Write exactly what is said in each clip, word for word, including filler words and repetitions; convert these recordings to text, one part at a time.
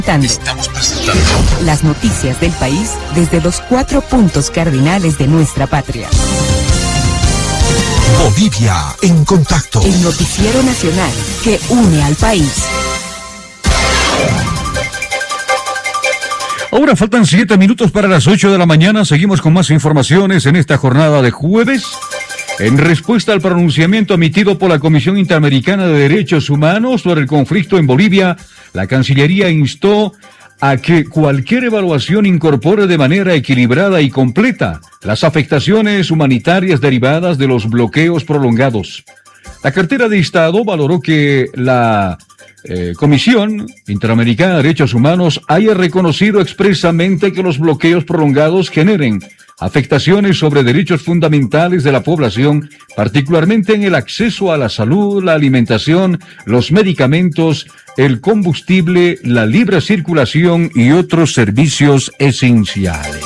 Estamos presentando las noticias del país desde los cuatro puntos cardinales de nuestra patria. Bolivia en contacto. El noticiero nacional que une al país. Ahora faltan siete minutos para las ocho de la mañana. Seguimos con más informaciones en esta jornada de jueves. En respuesta al pronunciamiento emitido por la Comisión Interamericana de Derechos Humanos sobre el conflicto en Bolivia, la Cancillería instó a que cualquier evaluación incorpore de manera equilibrada y completa las afectaciones humanitarias derivadas de los bloqueos prolongados. La cartera de Estado valoró que la eh, Comisión Interamericana de Derechos Humanos haya reconocido expresamente que los bloqueos prolongados generen afectaciones sobre derechos fundamentales de la población, particularmente en el acceso a la salud, la alimentación, los medicamentos, el combustible, la libre circulación y otros servicios esenciales.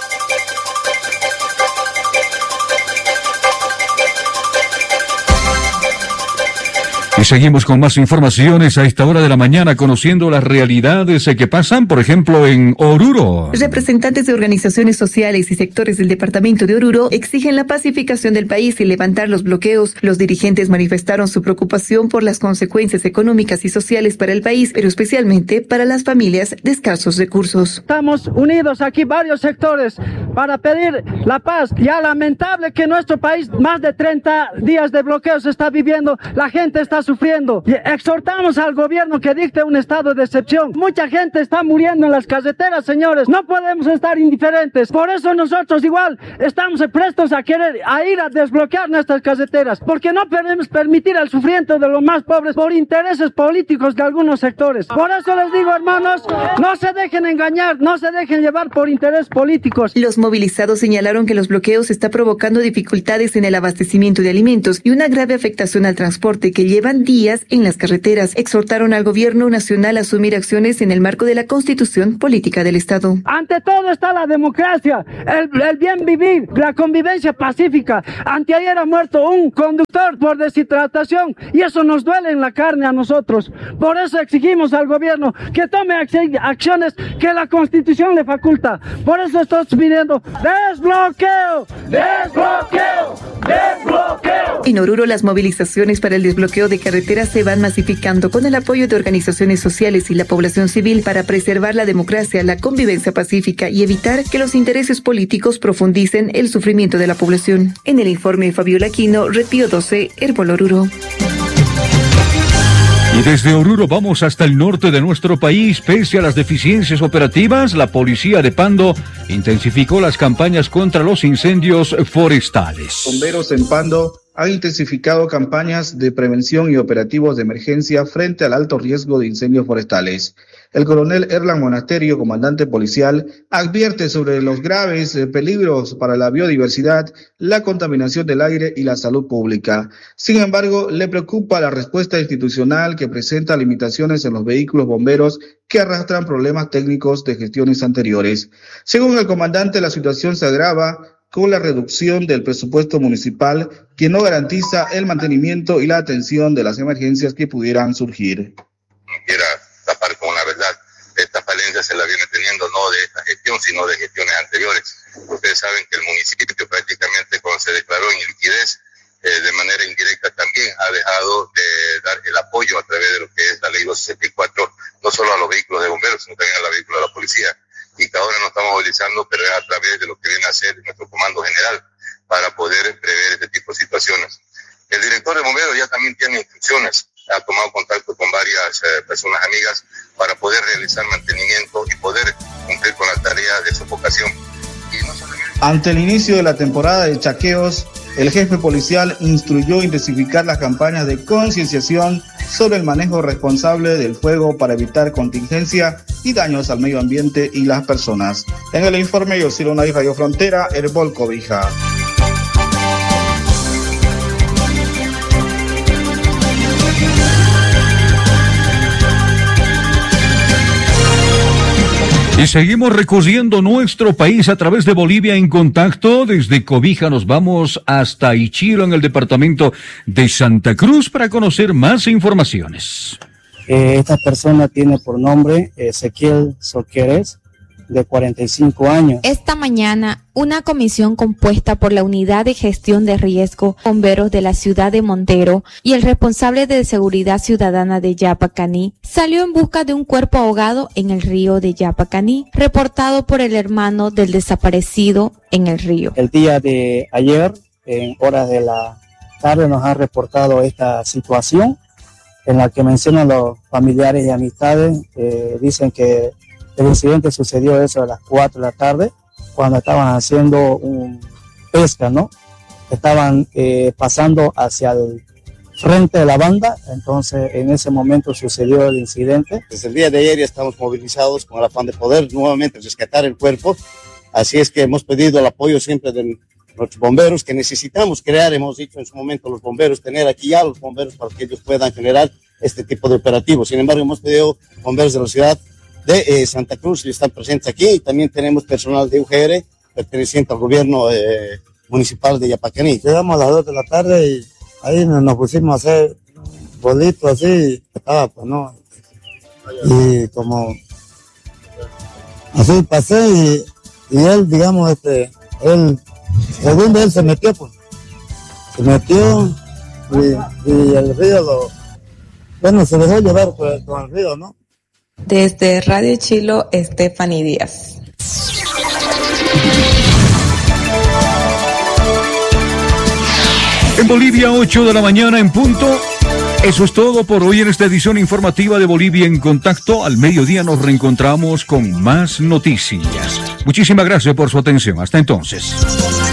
Y seguimos con más informaciones a esta hora de la mañana, conociendo las realidades que pasan, por ejemplo, en Oruro. Representantes de organizaciones sociales y sectores del departamento de Oruro exigen la pacificación del país y levantar los bloqueos. Los dirigentes manifestaron su preocupación por las consecuencias económicas y sociales para el país, pero especialmente para las familias de escasos recursos. Estamos unidos aquí varios sectores para pedir la paz. Ya lamentable que en nuestro país más de treinta días de bloqueos se está viviendo, la gente está sufriendo. Y exhortamos al gobierno que dicte un estado de excepción. Mucha gente está muriendo en las carreteras, señores. No podemos estar indiferentes. Por eso nosotros igual estamos prestos a querer a ir a desbloquear nuestras carreteras, porque no podemos permitir el sufrimiento de los más pobres por intereses políticos de algunos sectores. Por eso les digo, hermanos, no se dejen engañar, no se dejen llevar por intereses políticos. Los movilizados señalaron que los bloqueos están provocando dificultades en el abastecimiento de alimentos y una grave afectación al transporte que llevan días en las carreteras. Exhortaron al gobierno nacional a asumir acciones en el marco de la Constitución Política del Estado. Ante todo está la democracia, el, el bien vivir, la convivencia pacífica. Anteayer ha muerto un conductor por deshidratación y eso nos duele en la carne a nosotros. Por eso exigimos al gobierno que tome ac- acciones que la Constitución le faculta. Por eso estamos pidiendo desbloqueo, desbloqueo, desbloqueo. En Oruro, las movilizaciones para el desbloqueo de carreteras se van masificando con el apoyo de organizaciones sociales y la población civil para preservar la democracia, la convivencia pacífica y evitar que los intereses políticos profundicen el sufrimiento de la población. En el informe de Fabiola Aquino, Red Pío doce, Herbol Oruro. Y desde Oruro vamos hasta el norte de nuestro país. Pese a las deficiencias operativas, la policía de Pando intensificó las campañas contra los incendios forestales. Bomberos en Pando han intensificado campañas de prevención y operativos de emergencia frente al alto riesgo de incendios forestales. El coronel Erlan Monasterio, comandante policial, advierte sobre los graves peligros para la biodiversidad, la contaminación del aire y la salud pública. Sin embargo, le preocupa la respuesta institucional que presenta limitaciones en los vehículos bomberos que arrastran problemas técnicos de gestiones anteriores. Según el comandante, la situación se agrava con la reducción del presupuesto municipal, que no garantiza el mantenimiento y la atención de las emergencias que pudieran surgir. Quiera tapar con la verdad, esta falencia se la viene teniendo no de esta gestión, sino de gestiones anteriores. Ustedes saben que el municipio prácticamente cuando se declaró en liquidez, eh, de manera indirecta también ha dejado de dar el apoyo a través de lo que es la ley doscientos sesenta y cuatro, no solo a los vehículos de bomberos, sino también a los vehículos de la policía. Y que ahora nos estamos movilizando, pero es a través de lo que viene a hacer nuestro comando general para poder prever este tipo de situaciones. El director de bomberos ya también tiene instrucciones, ha tomado contacto con varias eh, personas amigas para poder realizar mantenimiento y poder cumplir con la tarea de sofocación. Y no solamente... Ante el inicio de la temporada de chaqueos, el jefe policial instruyó intensificar las campañas de concienciación sobre el manejo responsable del fuego para evitar contingencia y daños al medio ambiente y las personas. En el informe, Yosiro Nay, Radio Frontera, Herbol Cobija. Y seguimos recorriendo nuestro país a través de Bolivia en contacto. Desde Cobija nos vamos hasta Ichiro en el departamento de Santa Cruz para conocer más informaciones. Eh, esta persona tiene por nombre Ezequiel Soqueres, de cuarenta y cinco años. Esta mañana, una comisión compuesta por la Unidad de Gestión de Riesgo, bomberos de la ciudad de Montero y el responsable de Seguridad Ciudadana de Yapacaní salió en busca de un cuerpo ahogado en el río de Yapacaní, reportado por el hermano del desaparecido en el río. El día de ayer, en horas de la tarde, nos han reportado esta situación en la que mencionan los familiares y amistades, eh, dicen que el incidente sucedió eso a las cuatro de la tarde, cuando estaban haciendo un pesca, ¿no? Estaban eh, pasando hacia el frente de la banda, entonces en ese momento sucedió el incidente. Desde el día de ayer ya estamos movilizados con el afán de poder nuevamente rescatar el cuerpo, así es que hemos pedido el apoyo siempre de nuestros bomberos, que necesitamos crear, hemos dicho en su momento los bomberos, tener aquí ya los bomberos para que ellos puedan generar este tipo de operativos. Sin embargo, hemos pedido bomberos de la ciudad de eh, Santa Cruz, y están presentes aquí, y también tenemos personal de U G R perteneciente al gobierno eh, municipal de Yapacaní. Llegamos a las dos de la tarde y ahí nos, nos pusimos a hacer bolitos así, estaba pues no, y como así pasé y, y él, digamos, este, él, según él se metió, pues, se metió y, y el río lo, bueno, se dejó llevar pues, con el río, ¿no? Desde Radio Chilo, Stephanie Díaz. En Bolivia, ocho de la mañana en punto. Eso es todo por hoy en esta edición informativa de Bolivia en Contacto. Al mediodía nos reencontramos con más noticias. Muchísimas gracias por su atención. Hasta entonces.